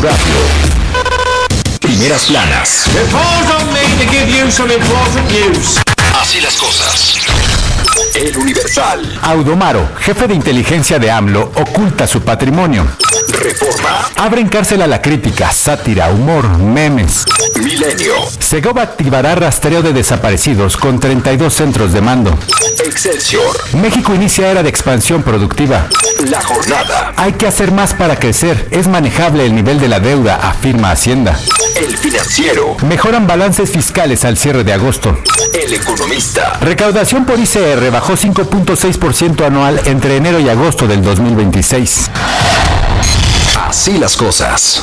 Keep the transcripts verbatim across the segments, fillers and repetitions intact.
Radio. Primeras planas. Así las cosas. El Universal. Audomaro, jefe de inteligencia de AMLO, oculta su patrimonio. Reforma. Abren cárcel a la crítica, sátira, humor, memes. Milenio. Segov activará rastreo de desaparecidos con treinta y dos centros de mando. Excelsior. México inicia era de expansión productiva. La Jornada. Hay que hacer más para crecer. Es manejable el nivel de la deuda, afirma Hacienda. El Financiero. Mejoran balances fiscales al cierre de agosto. El Economista. Recaudación por I C R bajó cinco punto seis por ciento anual entre enero y agosto del dos mil veintiséis. Así las cosas.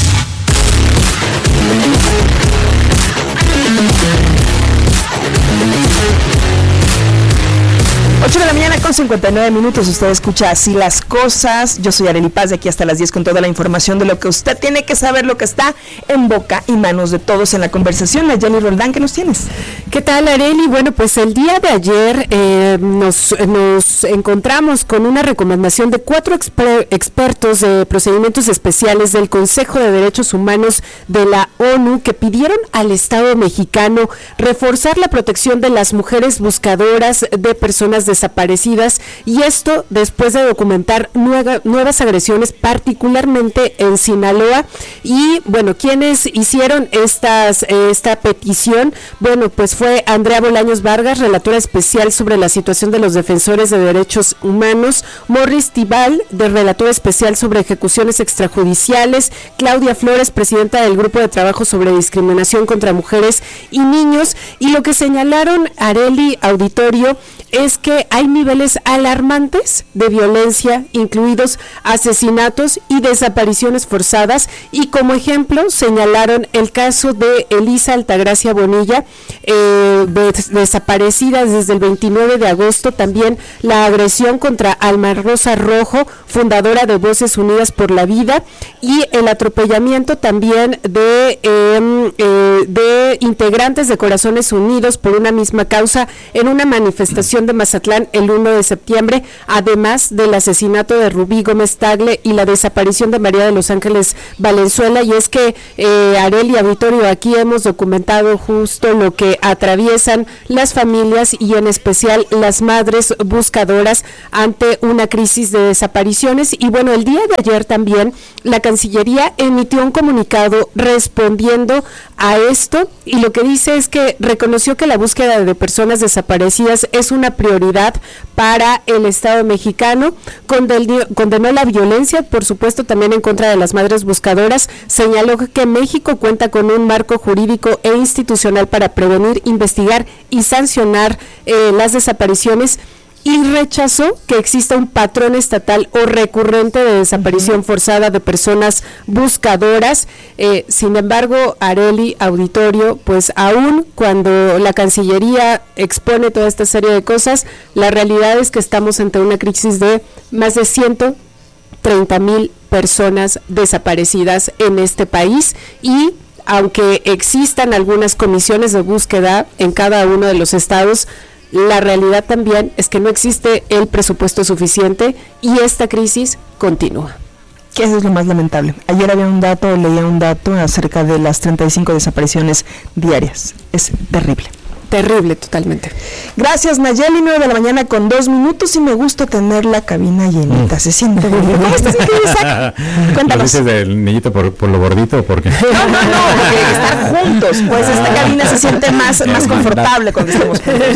ocho de la mañana con cincuenta y nueve minutos, usted escucha Así las Cosas. Yo soy Arely Paz, de aquí hasta las diez con toda la información de lo que usted tiene que saber, lo que está en boca y manos de todos en la conversación. Nayeli Roldán, ¿qué nos tienes? ¿Qué tal, Arely? Bueno, pues el día de ayer eh, nos, nos encontramos con una recomendación de cuatro exper- expertos de procedimientos especiales del Consejo de Derechos Humanos de la ONU que pidieron al Estado mexicano reforzar la protección de las mujeres buscadoras de personas desaparecidas, y esto después de documentar nueva, nuevas agresiones, particularmente en Sinaloa. Y bueno, ¿quiénes hicieron estas esta petición? Bueno, pues fue Andrea Bolaños Vargas, relatora especial sobre la situación de los defensores de derechos humanos; Morris Tibal, de relatora especial sobre ejecuciones extrajudiciales; Claudia Flores, presidenta del Grupo de Trabajo sobre Discriminación contra Mujeres y Niños. Y lo que señalaron, Arely, auditorio, es que hay niveles alarmantes de violencia, incluidos asesinatos y desapariciones forzadas, y como ejemplo señalaron el caso de Elisa Altagracia Bonilla, eh, des- desaparecida desde el veintinueve de agosto, también la agresión contra Alma Rosa Rojo, fundadora de Voces Unidas por la Vida, y el atropellamiento también de, eh, eh, de integrantes de Corazones Unidos por una misma causa en una manifestación de Mazatlán el uno de septiembre, además del asesinato de Rubí Gómez Tagle y la desaparición de María de los Ángeles Valenzuela. Y es que, eh, Arely, auditorio, aquí hemos documentado justo lo que atraviesan las familias y en especial las madres buscadoras ante una crisis de desapariciones. Y bueno, el día de ayer también la Cancillería emitió un comunicado respondiendo a esto, y lo que dice es que reconoció que la búsqueda de personas desaparecidas es una prioridad para el Estado mexicano, condenó, condenó la violencia, por supuesto, también en contra de las madres buscadoras, señaló que México cuenta con un marco jurídico e institucional para prevenir, investigar y sancionar eh, las desapariciones, y rechazó que exista un patrón estatal o recurrente de desaparición forzada de personas buscadoras. Eh, sin embargo, Arely, auditorio, pues aún cuando la Cancillería expone toda esta serie de cosas, la realidad es que estamos ante una crisis de más de ciento treinta mil personas desaparecidas en este país, y aunque existan algunas comisiones de búsqueda en cada uno de los estados, la realidad también es que no existe el presupuesto suficiente y esta crisis continúa. Que eso es lo más lamentable. Ayer había un dato, leía un dato acerca de las treinta y cinco desapariciones diarias. Es terrible. Terrible, totalmente. Gracias, Nayeli. Nueve de la mañana con dos minutos, y me gusta tener la cabina llenita. Mm. Se siente bien. ¿Cómo estás, Isaac? Cuéntanos. ¿Lo dices del niñito por, por lo gordito o por qué? No, no, no, porque estar juntos, pues esta cabina se siente más, más confortable cuando estamos juntos.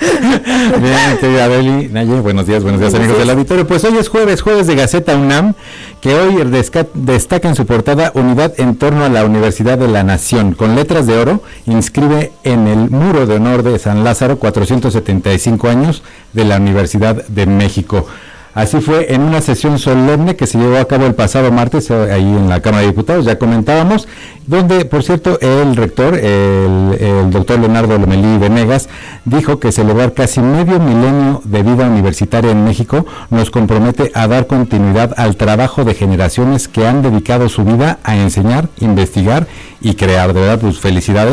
Bien, querida Beli, Naye, buenos días, buenos días, buenos amigos días del auditorio. Pues hoy es jueves, jueves de Gaceta UNAM, que hoy desca- destaca en su portada unidad en torno a la Universidad de la Nación. Con letras de oro, inscribe en el muro de honor de San Lázaro cuatrocientos setenta y cinco años de la Universidad de México. Así fue en una sesión solemne que se llevó a cabo el pasado martes ahí en la Cámara de Diputados, ya comentábamos, donde, por cierto, el rector, el, el doctor Leonardo Lomelí Venegas, dijo que celebrar casi medio milenio de vida universitaria en México nos compromete a dar continuidad al trabajo de generaciones que han dedicado su vida a enseñar, investigar y crear. De verdad, pues felicidades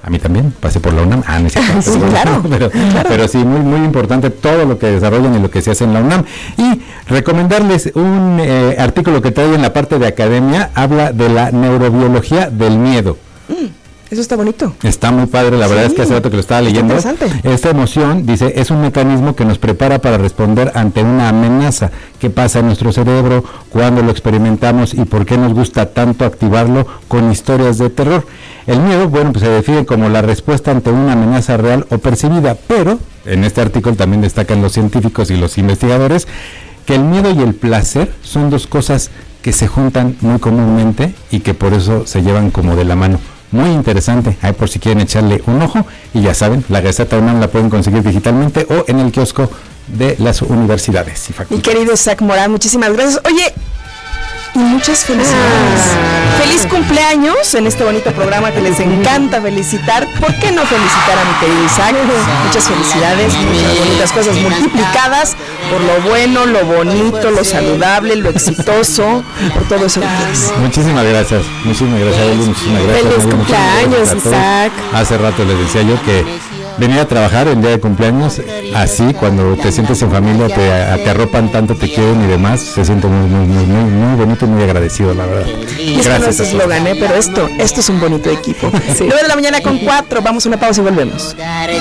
A mí también, pasé por la UNAM. Ah, no es cierto, Sí, pero, claro, pero, claro. pero sí, muy muy importante todo lo que desarrollan y lo que se hace en la UNAM. Y recomendarles un eh, artículo que trae en la parte de academia, habla de la neurobiología del miedo. Mm, eso está bonito. Está muy padre, la verdad Sí, es que hace rato que lo estaba leyendo. interesante. Esta emoción, dice, es un mecanismo que nos prepara para responder ante una amenaza. ¿Qué pasa en nuestro cerebro? ¿Cuándo lo experimentamos? ¿Y por qué nos gusta tanto activarlo con historias de terror? El miedo, bueno, pues se define como la respuesta ante una amenaza real o percibida, pero en este artículo también destacan los científicos y los investigadores que el miedo y el placer son dos cosas que se juntan muy comúnmente y que por eso se llevan como de la mano. Muy interesante, ahí por si quieren echarle un ojo, y ya saben, la Gaceta UNAM la pueden conseguir digitalmente o en el kiosco de las universidades y Mi facultades. querido Isaac Morán, muchísimas gracias. Oye, y muchas felicidades. Ah. Feliz cumpleaños en este bonito programa que les encanta felicitar. ¿Por qué no felicitar a mi querido Isaac? Muchas felicidades, muchas bonitas cosas multiplicadas por lo bueno, lo bonito, lo saludable, lo exitoso, por todo eso que quieres. Muchísimas gracias, muchísimas gracias, Eli, muchísimas gracias. Feliz Nadia, muchísimas cumpleaños, gracias a todos. Isaac. Hace rato les decía yo que venir a trabajar el día de cumpleaños, así, cuando te sientes en familia, te, te arropan tanto, te quieren y demás, se siente muy, muy, muy, muy, muy bonito y muy agradecido, la verdad. Y esto no es a todos. eslogan, ¿eh? Pero esto, esto es un bonito equipo. Sí. nueve de la mañana con cuatro, vamos a una pausa y volvemos.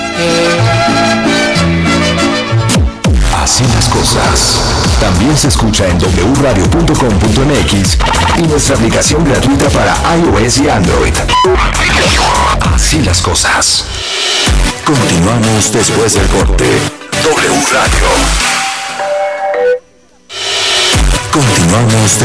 Así las cosas. También se escucha en doble u radio punto com punto m x y nuestra aplicación gratuita para iOS y Android. Así las cosas. Continuamos después del corte. W Radio. Continuamos.